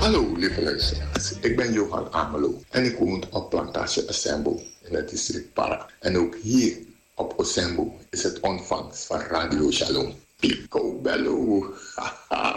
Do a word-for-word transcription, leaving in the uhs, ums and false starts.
Hallo lieve luisteraars, ik ben Johan Amelo en ik woon op Plantage Osembo in het district Para. En ook hier op Osembo is het ontvangst van Radio Shalom. Pico Bello, haha,